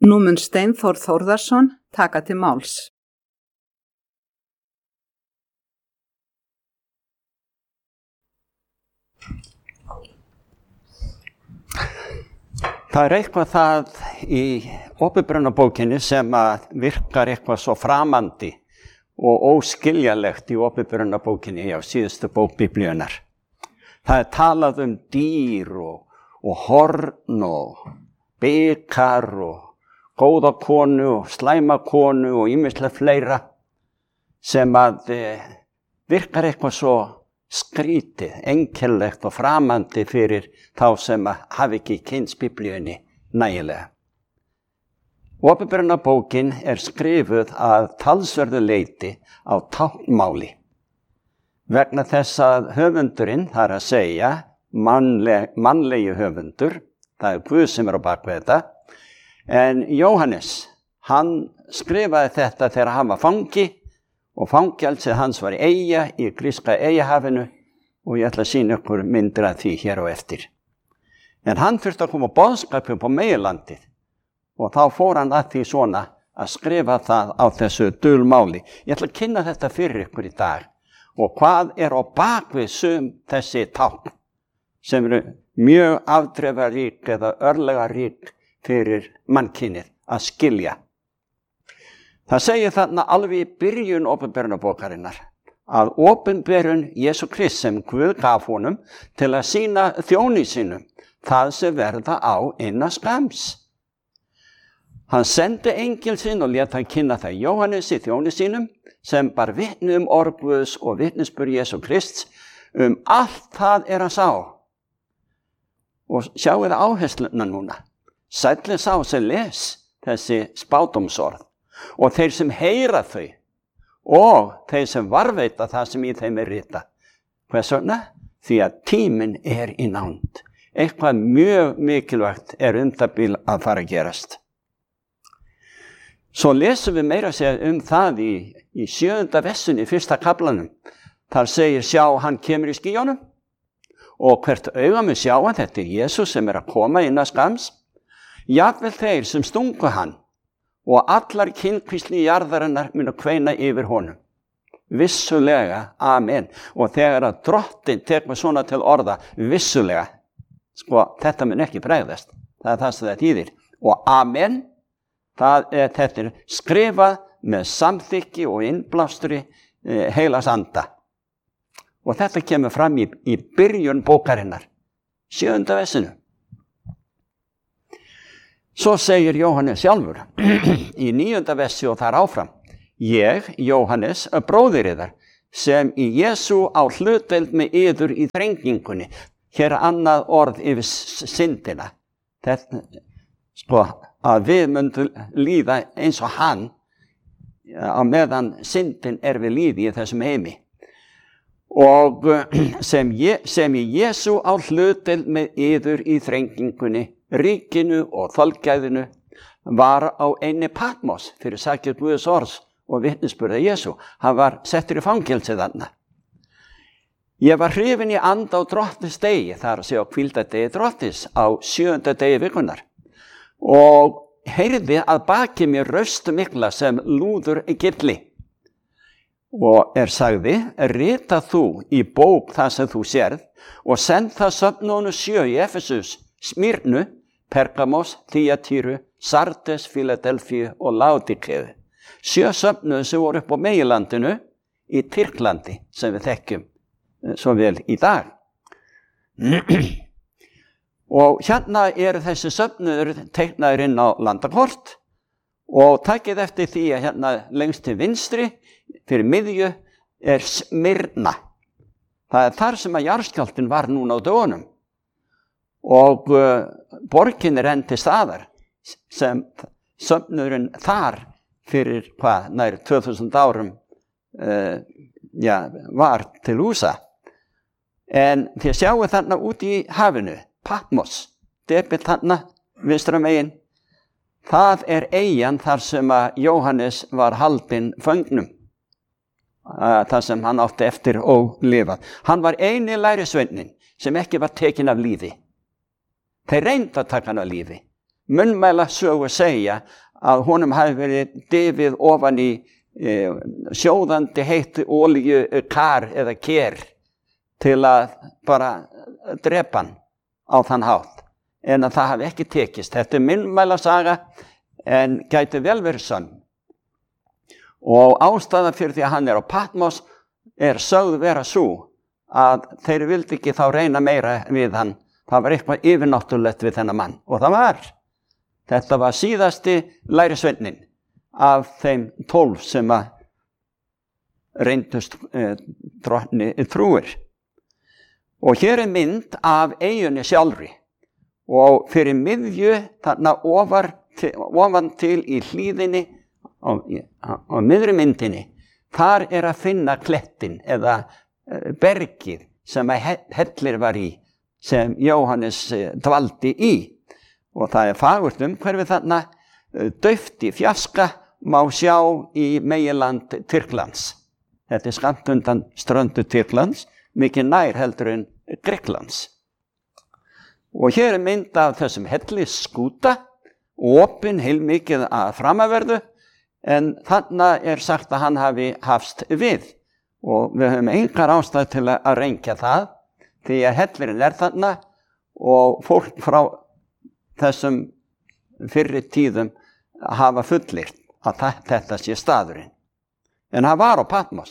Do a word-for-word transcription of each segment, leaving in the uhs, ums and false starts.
Nú mun Steinþór Þórðarson taka til máls. Það er eitthvað það í Opinberunarbókinni sem að virkar eitthvað svo framandi og óskiljalegt í Opinberunarbókinni á síðustu bók Biblíunnar. Það er talað um dýr og, og horn og bikar og góða konu og slæma konu og ýmislegt fleira sem að e, virkar eitthvað svo skrítið, einkennilegt og framandi fyrir þá sem hafi ekki kynnst Biblíunni nægilega. Opinberunarbókin er skrifuð að talsverðu leyti á táknmáli. Vegna þess að höfundurinn, það er að segja, mannleg, mannlegi höfundur, það er Guð sem er á bakvið þetta, en Jóhannes, hann skrifaði þetta þegar hann var fangi og fangjaldið hans var eyja í gríska eyjahafinu og ég ætla að sýna ykkur myndir af því hér á eftir. En hann þurfti að koma boðskap upp á meginlandið og þá fór hann að því svona að skrifa það á þessu dulmáli. Ég ætla að kynna þetta fyrir ykkur í dag og hvað er á bakvið sum þessi tákn sem eru mjög afdrifarík eða örlagarík fyrir mannkynið að skilja. Það segir þarna alveg í byrjun Opinberunarbókarinnar að opinberun Jesú Krist sem Guð gaf honum til að sýna þjóni sínum það sem verða á innan skamms. Hann sendi engil sinn og lét hann kynna það Jóhannes í þjóni sínum sem bar vitni um orð Guðs og vitnisburð Jesú Krists um allt það er hann sá. Og sjáu það áhersluna núna. Sællinn sá sem les þessi spádómsorð og þeir sem heyra þau og þeir sem varðveita það sem í þeim er rita. Hvers vegna? Því að tíminn er í nánd. Eitthvað mjög mikilvægt er um það bil að fara að gerast. Svo lesum við meira að segja um það í, í sjöunda versunni, í fyrsta kaflanum. Þar segir sjá hann kemur í skýjónum og hvert auga mun sjá hann, þetta er Jesús sem er að koma inn að skams. Jafnvel þeir sem stungu hann og allar kynkvísli jarðarinnar munu kveina yfir honum. Vissulega, amen. Og þegar að drottin tekur svona til orða, vissulega, sko, þetta mun ekki bregðast. Það er það sem það þýðir. Og amen, það er, þetta er skrifað með samþykki og innblástri eh, heilags anda. Og þetta kemur fram í, í byrjun bókarinnar, sjöunda versinu. Svo segir Jóhannes sjálfur í níunda versi og þar áfram. Ég, Jóhannes, bróðir yðar, sem í Jesú á hlutdeild með yður í þrengingunni. Hér er annað orð yfir syndina. Þetta, sko, að við myndum líða eins og hann, á meðan syndin er við líði í þessum heimi. Og sem, ég, sem í Jesú á hlutdeild með yður í þrengingunni, ríkinu og þolgæðinu var á einni Patmos fyrir sakir Guðs orðs og vitnisburða Jesú. Hann var settur í fangelsi þarna. Ég var hrifinn í anda á drottins degi, þar að segja á hvíldardegi drottins á sjöunda degi vikunar. Og heyrði að baki mér röstu mikla sem lúður gilli. Og er sagði, rita þú í bók það sem þú sérð og send það söfnunum sjö í Efesus, Smyrnu, Pergamos, Þýatýru, Sardes, Fíladelfíu og Laodíkeu. Sjö söfnuð sem voru upp á meginlandinu í Tyrklandi sem við þekkjum svo vel í dag. Og hérna eru þessi söfnuður teiknaður inn á landakort og takið eftir því að hérna lengst til vinstri fyrir miðju er Smyrna. Það er þar sem að jarðskjálftinn var núna á dögunum. Og uh, borgin er enn til staðar sem söfnuðurinn þar fyrir hvað, nær tvö þúsund árum uh, já, var til húsa. En þið sjáu þarna út í hafinu, Patmos, depill þarna, vinstra megin, það er eyjan þar sem að Jóhannes var haldinn föngnum, uh, þar sem hann átti eftir og lifað. Hann var eini lærisveinin sem ekki var tekinn af lífi. Þeir reyndu að taka hann af lífi. munnmæla sögu segja að honum hafi verið difið ofan í e, sjóðandi heitt olíu kar eða ker til að bara drepa hann á þann hátt, en að það hafi ekki tekist. Þetta er munnmæla saga en gæti vel verið sönn. Og ástæða fyrir því að hann er á Patmos er sögð vera svo að þeir vildi ekki þá reyna meira við hann. Það var eitthvað yfirnáttúrulegt við þennan mann, og það var. Þetta var síðasti lærisveinin af þeim tólf sem að reyndust e, drottni trúir. Og hér er mynd af eyjunni sjálfri, og fyrir miðju þarna ofar til, ofan til í hlíðinni á, á, á miðri myndinni, þar er að finna klettin eða e, bergið sem að hellir var í, sem Jóhannes e, dvaldi í. Og það er fagurt umhverfið þarna, dauft í fjarska má sjá í meginland Tyrklands. Þetta er skammt undan ströndu Tyrklands, mikið nær heldur en Grikklands. Og hér er mynd af þessum hellisskúta, opin heilmikið að framaverðu, en þarna er sagt að hann hafi hafst við. Og við höfum engar ástæð til að rengja það, því að hellirinn er þarna og fólk frá þessum fyrri tíðum hafa fullyrt að þetta sé staðurinn. En það var á Patmos.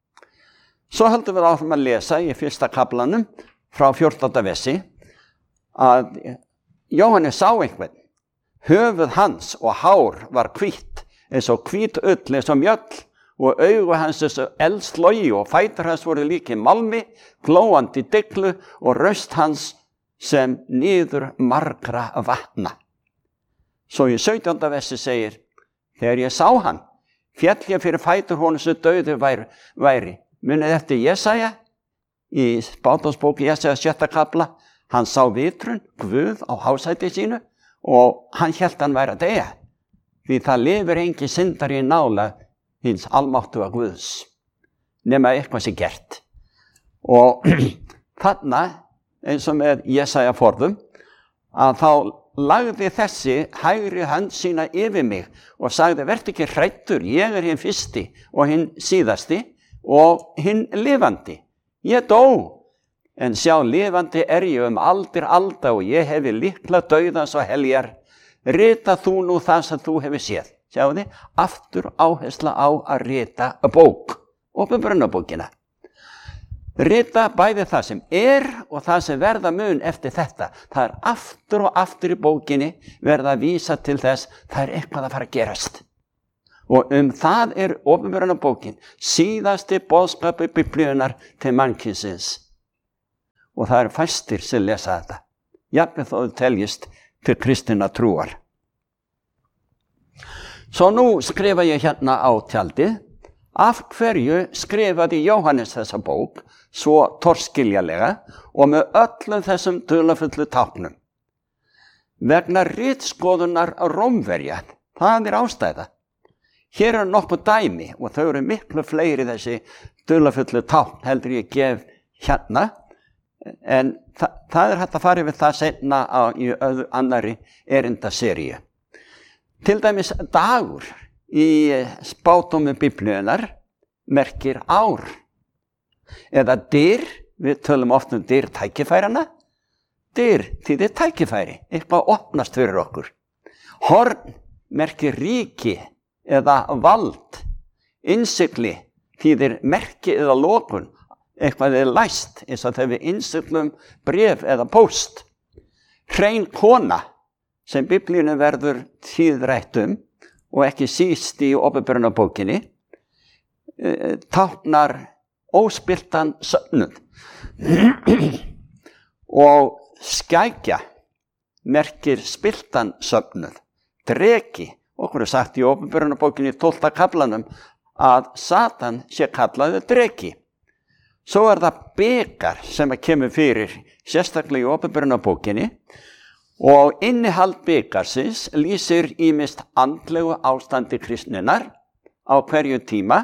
Svo höldum við áfram að lesa í fyrsta kaflanum frá fjórtánda versi að Jóhannes sá einhvern. Höfuð hans og hár var hvítt, eins og hvít ull eins og mjöll, og augu hans eins og eldslogi, og fætur hans voru líki malmi, glóandi dyglu, og röst hans sem niður margra vatna. Svo í sautjánda versi segir, þegar ég sá hann, féll ég fyrir fætur honum sem dauður væri. væri. Munið eftir Jesaja, í spátumsbók Jesaja sjötta kafla, hann sá vitrun, Guð á hásæti sínu, og hann hélt hann væri að deyja. Því það lifir engi syndari í nála hins almáttuga Guðs, nema eitthvað sé gert. Og þarna, eins og með Jesaja forðum, að þá lagði þessi hægri hönd sína yfir mig og sagði, verð ekki hræddur, ég er hinn fyrsti og hinn síðasti og hinn lifandi. Ég dó, en sjá lifandi er ég um aldir alda og ég hefi líkla dauðans og heljar. Rita þú nú það sem þú hefur séð. Sjáu þið, aftur áhersla á að rita bók, Åpenbarunarbókina. Rita bæði það sem er og það sem verða mun eftir þetta. Það er aftur og aftur í bókinni verða að vísa til þess, það er eitthvað að fara að gerast. Og um það er Åpenbarunarbókin, síðasti boðskapur Biblíunnar til mannkynsins. Og það eru fæstir sem lesa þetta. Jafnvel þó teljist til kristinna trúar. Svo nú skrifa ég hérna á tjaldið, af hverju skrifaði Jóhannes þessa bók svo torskiljanlega og með öllum þessum dularfullu táknum? Vegna ritskoðunar Rómverja, það er ástæða. Hér er nokkuð dæmi og þau eru miklu fleiri þessi dularfullu tákn heldur ég gef hérna, en þa það er hægt að fara yfir það seinna á, í öðru annari erindaseríu. Til dæmis dagur í spádómi Biblíunnar merkir ár. Eða dyr, við tölum oft um dyr tækifærana. Dyr þýðir tækifæri, eitthvað opnast fyrir okkur. Horn merkir ríki eða vald. Innsigli þýðir merki eða lokun, eitthvað er læst, eins og þegar við innsiglum bréf eða póst. Hrein kona, sem Biblíunni verður tíðrætt um, og ekki síst í Åpenbarunarbókinni, táknar óspilltan söfnuð. Og skækja merkir spilltan söfnuð. Dreki, okkur er sagt í Åpenbarunarbókinni í tólfta kaflanum að Satan sé kallaður dreki. Svo er það bikar sem kemur fyrir sérstaklega í Åpenbarunarbókinni, og innihald bikarsins lýsir ýmist andlegu ástandi kristninnar á hverju tíma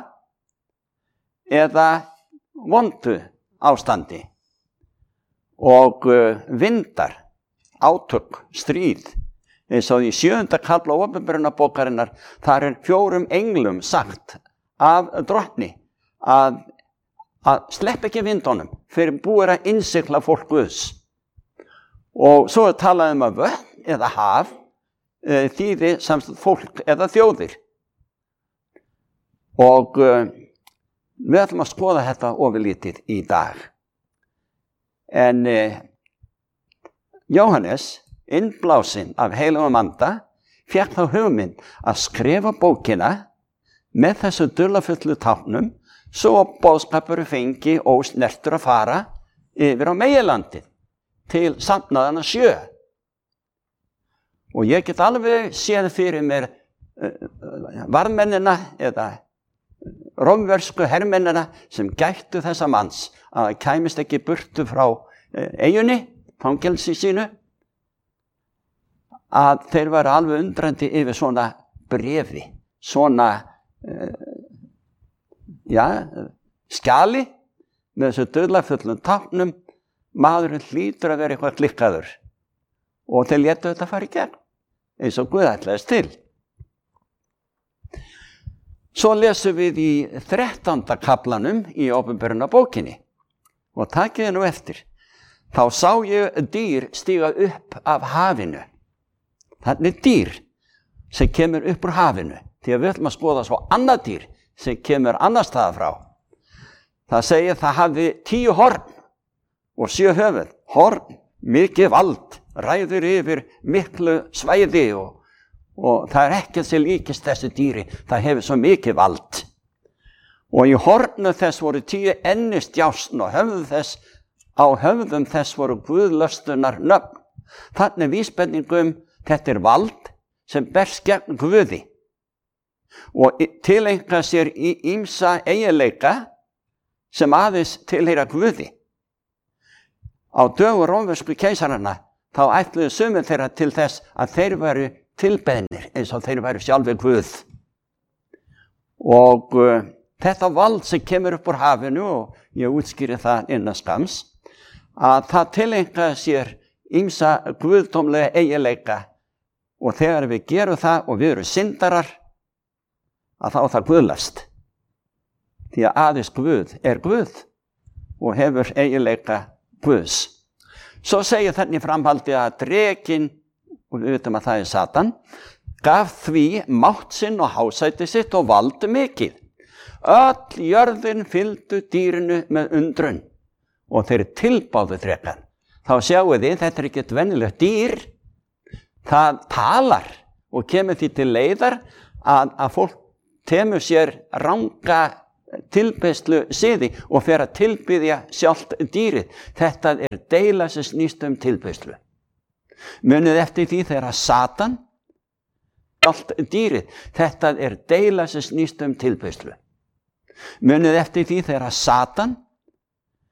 eða vondu ástandi. Og vindar, átök, stríð eins og í sjöunda kafla Opinberunarbókarinnar, þar er fjórum englum sagt af drottni að, að slepp ekki vindunum fyrir búið að innsigla fólk Guðs. Og svo er talað um að vötn eða haf e, þýði samstætt fólk eða þjóðir. Og e, við ætlum að skoða þetta ofurlítið í dag. En e, Jóhannes, innblásinn af heilagum anda, fékk þá hugmynd að skrifa bókina með þessu dularfullu táknum svo boðskapur fengi ósnertur að fara yfir á meginlandið til safnaðana sjö. Og ég get alveg séð fyrir mér uh, varðmennina eða rómversku hermennina sem gættu þessa manns að það kæmist ekki burtu frá uh, eyjunni, fangelsi sínu, að þeir væru alveg undrandi yfir svona brefi, svona uh, ja, skjali með þessu dularfullum táknum. Maðurinn hlýtur að vera eitthvað klikkaður og þeir létu þetta fara í gegn eins og Guð ætlaðist til. Svo lesum við í þrettánda kaflanum í Opinberunarbókinni og takið nú eftir. Þá sá ég dýr stíga upp af hafinu. Þannig dýr sem kemur upp úr hafinu, því að við ætlum að skoða svo annað dýr sem kemur annars staðar frá. Það segir það hafi tíu horn og sjö höfuð. Horn, mikið vald, ræður yfir miklu svæði og, og það er ekkert sem líkist þessu dýri. Það hefur svo mikið vald. Og í hornu þess voru tíu ennistjásn og höfðu þess, á höfðum þess voru guðlöstunar nöfn. Þannig vísbendingum, þetta er vald sem berst gegn Guði og tileinka sér í ýmsa eiginleika sem aðeins tilheyra Guði. Á dögum rómversku keisarana þá ætluðu sumir þeirra til þess að þeir væru tilbeðnir eins og þeir væru sjálfur Guð. Og uh, þetta vald sem kemur upp úr hafinu, og ég útskýri það innan skams, að það tileinka sér ýmsa guðdómlega eiginleika, og þegar við gerum það og við erum syndarar, að þá er það guðlast. Því að aðeins Guð er Guð og hefur eiginleika Guðs. Svo segir þannig framhaldi að drekinn, og við veitum að það er Satan, gaf því mátt sinn og hásæti sitt og vald mikið. Öll jörðin fylgdu dýrinu með undrun og þeir tilbáðu drekan. Þá sjáum þið, þetta er ekki venjulegt dýr, það talar og kemur því til leiðar að, að fólk temur sér ranga tilbeiðslu siði og fer að tilbyðja sjálft dýrið. Þetta er deila sem snýst um tilbeiðslu. Munið eftir því þegar Satan sjálft dýrið. Þetta er deila sem snýst um tilbeiðslu. Munið eftir því þegar Satan